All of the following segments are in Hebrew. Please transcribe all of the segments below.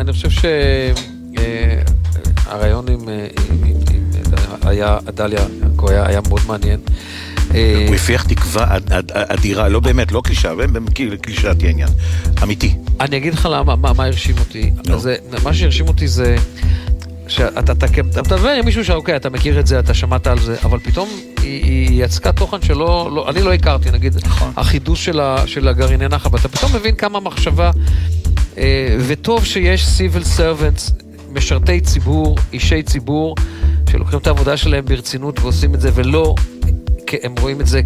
אני חושב שהרעיון עם דליה היה מאוד מעניין. הוא הפיח תקווה אדירה, לא באמת, לא קלישה, קלישת העניין, אמיתי. אני אגיד לך מה הרשים אותי. מה שהרשים אותי זה שאתה מדבר עם מישהו שאוקיי, אתה מכיר את זה, אתה שמעת על זה, אבל פתאום היא יצקה תוכן שלא, אני לא הכרתי, נגיד, החידוש של הגרעיני נחל, ואתה פתאום מבין כמה מחשבה, וטוב שיש civil servants, משרתי ציבור, אישי ציבור, שלוקחים את העבודה שלהם ברצינות ועושים את זה, ולא, הם רואים את זה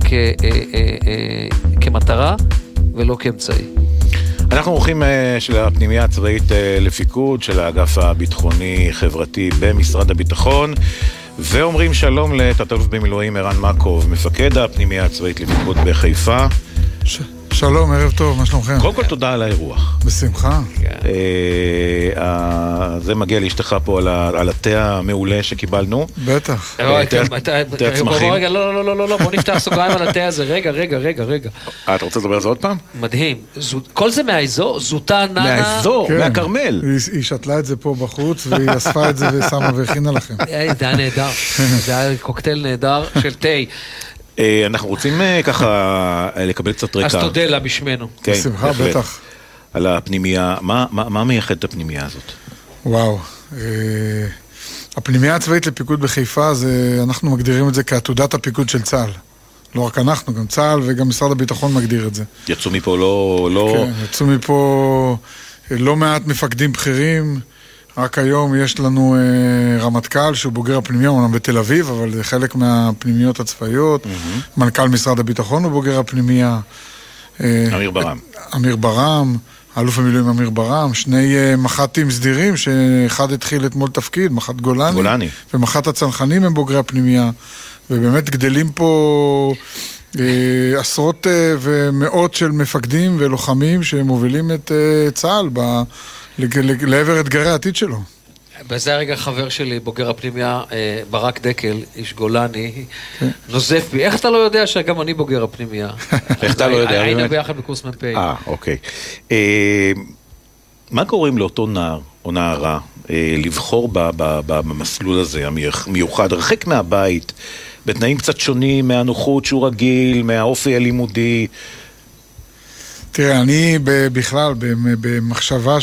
כמטרה, ולא כאמצעי. אנחנו עורכים של הפנימייה הצבאית לפיקוד של האגף הביטחוני-חברתי במשרד הביטחון, ואומרים שלום לתת-אלוף במילואים ערן מקוב, מפקד הפנימייה הצבאית לפיקוד בחיפה. שלום, ערב טוב, מה שלומכם? קודם כל תודה על האירוח. בשמחה. זה מגיע לאשתך פה על התה המעולה שקיבלנו. בטח. תה צמחים. רגע, לא, בוא נפתח סוגריים על התה הזה, רגע. אתה רוצה לדבר על זה עוד פעם? מדהים. כל זה מהאזור? זוטה ננה? מהאזור, מהקרמל. היא שתלה את זה פה בחוץ, והיא אספה את זה ושמה והכינה לכם. זה היה נהדר. זה היה קוקטייל נהדר של תה. אנחנו רוצים ככה לקבל קצת רקע. אז תודה לה בשמנו. בשמחה, בטח. על הפנימייה, מה מייחד את הפנימייה הזאת? וואו, הפנימייה הצבאית לפיקוד בחיפה, אנחנו מגדירים את זה כעתודת הפיקוד של צה"ל. לא רק אנחנו, גם צה"ל וגם משרד הביטחון מגדיר את זה. יצאו מפה לא... כן, יצאו מפה לא מעט מפקדים בכירים, רק היום יש לנו רמטכ"ל שהוא בוגר הפנימיה, אומנם בתל אביב, אבל זה חלק מהפנימיות הצבאיות. מנכ"ל משרד הביטחון הוא בוגר הפנימיה. אמיר ברם, האלוף המילואים אמיר ברם, שני מח"טים סדירים, שאחד התחיל אתמול תפקיד, מח"ט גולני. ומח"ט הצנחנים הם בוגרי הפנימיה. ובאמת גדלים פה עשרות ומאות של מפקדים ולוחמים שמובילים את צה"ל לעבר אתגרי העתיד שלו. בזה הרגע חבר שלי, בוגר הפנימיה, ברק דקל, איש גולני, נוזף בי. איך אתה לא יודע שגם אני בוגר הפנימיה? איך אתה לא יודע? היינו ביחד בקורס מ"פ. אוקיי. מה קוראים לאותו נער או נערה לבחור במסלול הזה המיוחד, הרחק מהבית, בתנאים קצת שונים מהנוחות שהוא רגיל, מהאופי הלימודי? תראה, אני בכלל, במחשבה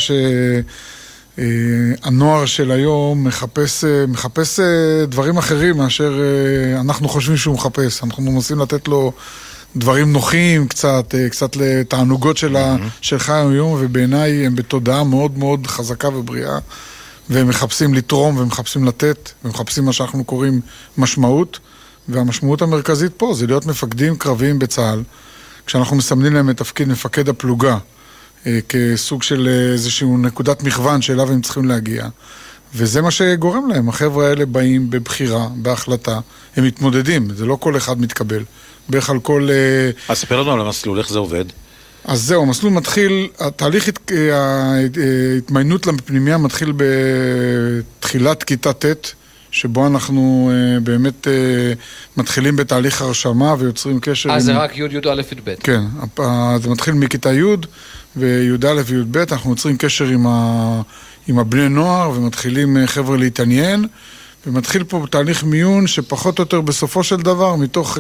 שהנוער של היום מחפש דברים אחרים מאשר אנחנו חושבים שהוא מחפש. אנחנו מנסים לתת לו דברים נוחים, קצת לתענוגות שלך היום, ובעיניי הם בתודעה מאוד מאוד חזקה ובריאה, והם מחפשים לתרום ומחפשים לתת, ומחפשים מה שאנחנו קוראים משמעות, והמשמעות המרכזית פה זה להיות מפקדים קרביים בצה"ל, כשאנחנו מסמנים להם את תפקיד מפקד הפלוגה, כסוג של איזשהו נקודת מכוון שאליו הם צריכים להגיע. וזה מה שגורם להם. החבר'ה האלה באים בבחירה, בהחלטה, הם מתמודדים, זה לא כל אחד מתקבל. בערך על כל... אז ספר לנו על המסלול, איך זה עובד? אז זהו, המסלול מתחיל, התהליך ההתמיינות לפנימיה מתחיל בתחילת כיתה ט', שבו אנחנו באמת מתחילים בתהליך הרשמה ויוצרים קשר... זה רק י' א' י' ב'. כן, זה מתחיל מכיתה י' וי' א' וי' ב', אנחנו יוצרים קשר עם הבני נוער ומתחילים חבר'ה להתעניין, ומתחיל פה תהליך מיון שפחות או יותר בסופו של דבר, מתוך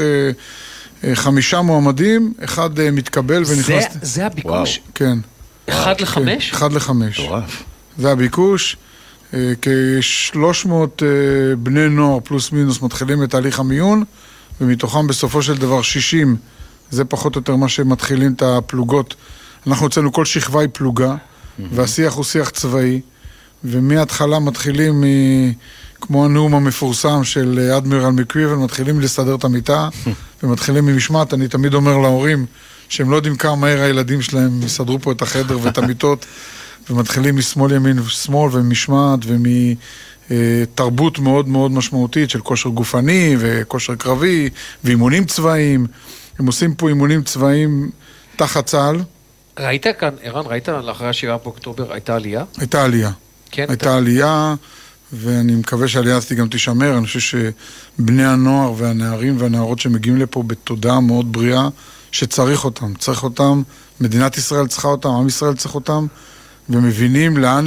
5 מועמדים, אחד מתקבל ונכנס... זה הביקוש? כן. 1 ל-5? 1 ל-5. זה הביקוש. כ-300 בני נוער פלוס מינוס מתחילים את תהליך המיון, ומתוכם בסופו של דבר 60, זה פחות או יותר מה שמתחילים את הפלוגות. אנחנו הוצאנו כל שכבה היא פלוגה, והשיח הוא שיח צבאי, ומההתחלה מתחילים, כמו הנאום המפורסם של אדמירל מקוויבן, מתחילים לסדר את המיטה, ומתחילים ממשמעת. אני תמיד אומר להורים, שהם לא יודעים כמה מהר הילדים שלהם יסדרו פה את החדר ואת המיטות, ומתחילים משמאל ימין ושמאל, ומשמעת, ומתרבות מאוד מאוד משמעותית של כושר גופני וכושר קרבי, ואימונים צבאיים. הם עושים פה אימונים צבאיים תחת צה"ל. ראית כאן, ערן, ראית לאחרי 7 באוקטובר, הייתה עלייה? הייתה עלייה. כן? הייתה עלייה, ואני מקווה שהעלייה הזאת גם תישמר. אני חושב שבני הנוער והנערים והנערות שמגיעים לפה בתודעה מאוד בריאה, שצריך אותם. צריך אותם, מדינת ישראל צריכה אותם, עם ישראל צריך אותם, ומבינים לאן